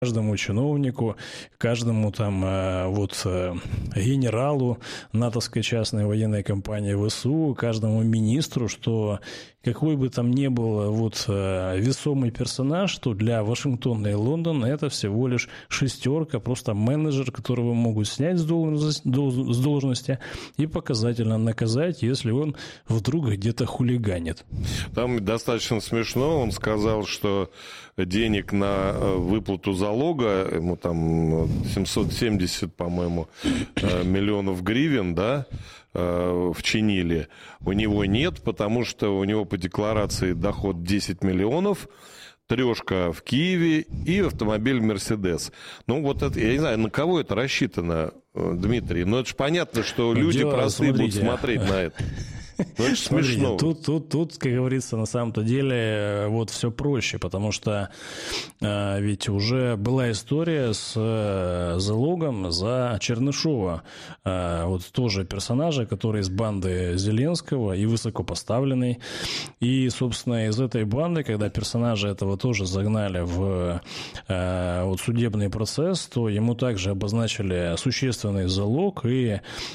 каждому чиновнику, каждому там генералу натовской частной военной компании ВСУ, каждому министру, что какой бы там ни был весомый персонаж, что для Вашингтона и Лондона это всего лишь шестерка, просто менеджер, которого могут снять с должности и показательно наказать, если он вдруг где-то хулиганит. Там достаточно смешно, он сказал, что денег на выплату залога, ему там 770, по-моему, миллионов гривен, да, вчинили, у него нет, потому что у него по декларации доход 10 миллионов, трешка в Киеве и автомобиль «Мерседес». Ну, вот это, я не знаю, на кого это рассчитано, Дмитрий? Но это же понятно, что люди простые будут смотреть на это. Ну, это смешно. Тут, как говорится, на самом-то деле все проще, потому что ведь уже была история с залогом за Чернышова, тоже персонажа, который из банды Зеленского и высокопоставленный. И, собственно, из этой банды, когда персонажа этого тоже загнали в судебный процесс, то ему также обозначили существенный залог, и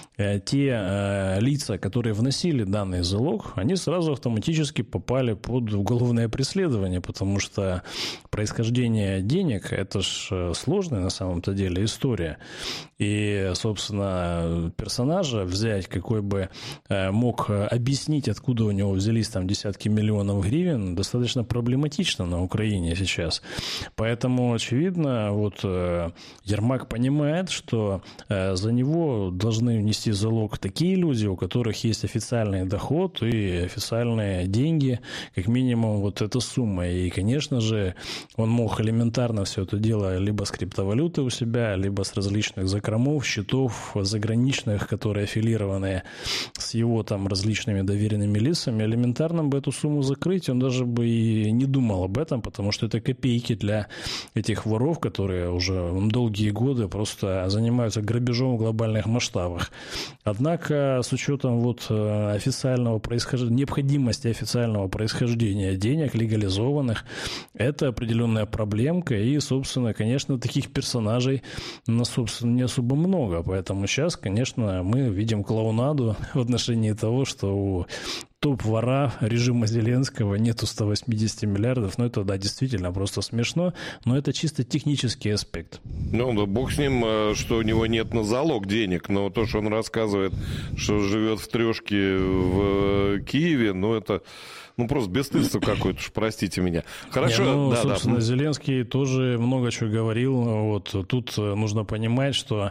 те лица, которые вносили данный залог, они сразу автоматически попали под уголовное преследование, потому что происхождение денег – это ж сложная на самом-то деле история. И, собственно, персонажа взять, какой бы мог объяснить, откуда у него взялись там десятки миллионов гривен, достаточно проблематично на Украине сейчас. Поэтому, очевидно, Ермак понимает, что за него должны внести залог такие люди, у которых есть официальный доход и официальные деньги, как минимум эта сумма. И, конечно же, он мог элементарно все это дело либо с криптовалюты у себя, либо с различных закромов, счетов заграничных, которые аффилированы с его там различными доверенными лицами, элементарно бы эту сумму закрыть, он даже бы и не думал об этом, потому что это копейки для этих воров, которые уже долгие годы просто занимаются грабежом в глобальных масштабах. Однако, с учетом официального происхождения, необходимости официального происхождения денег, легализованных, это определенная проблемка, и, собственно, конечно, таких персонажей, собственно, не особо много, поэтому сейчас, конечно, мы видим клоунаду в отношении того, что у топ-вора режима Зеленского нету 180 миллиардов. Это, да, действительно просто смешно, но это чисто технический аспект. Ну, да бог с ним, что у него нет на залог денег, но то, что он рассказывает, что живет в трешке в Киеве, это... просто бесстыдство какое-то, уж простите меня. Хорошо, собственно, Зеленский тоже много чего говорил. Тут нужно понимать, что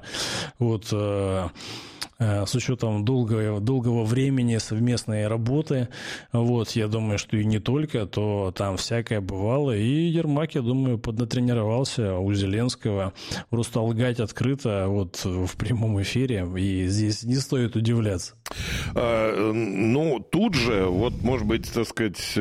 с учетом долгого времени совместной работы, я думаю, что и не только, то там всякое бывало. И Ермак, я думаю, поднатренировался у Зеленского просто лгать открыто в прямом эфире, и здесь не стоит удивляться. Тут же, может быть, так сказать,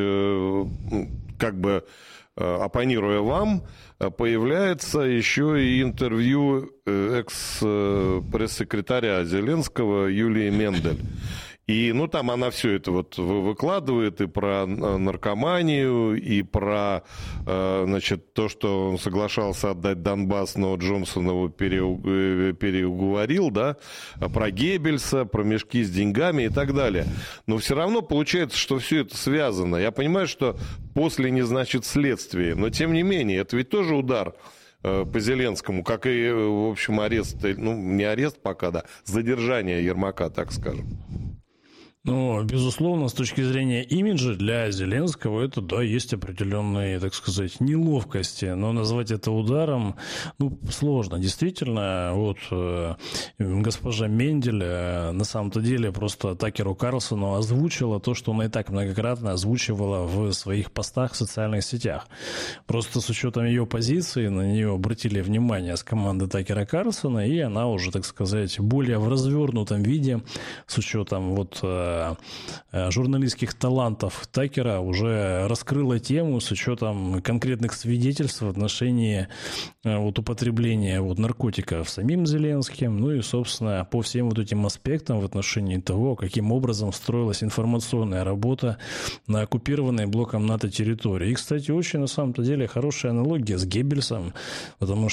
оппонируя вам, появляется еще и интервью экс-пресс-секретаря Зеленского Юлии Мендель. И, там она все это выкладывает и про наркоманию, и про, то, что он соглашался отдать Донбасс, но Джонсон его переуговорил, да, про Геббельса, про мешки с деньгами и так далее. Но все равно получается, что все это связано. Я понимаю, что после не значит следствие, но тем не менее, это ведь тоже удар по Зеленскому, как и, в общем, арест, не арест пока, да, задержание Ермака, так скажем. Безусловно, с точки зрения имиджа для Зеленского это, да, есть определенные, так сказать, неловкости, но назвать это ударом, сложно. Действительно, госпожа Мендель на самом-то деле просто Такеру Карлсону озвучила то, что она и так многократно озвучивала в своих постах в социальных сетях. Просто с учетом ее позиции на нее обратили внимание с команды Такера Карлсона, и она уже, так сказать, более в развернутом виде, с учетом журналистских талантов Такера уже раскрыла тему с учетом конкретных свидетельств в отношении вот употребления вот наркотиков самим Зеленским, ну и, собственно, по всем вот этим аспектам в отношении того, каким образом строилась информационная работа на оккупированной блоком НАТО территории. И, кстати, очень на самом-то деле хорошая аналогия с Геббельсом, потому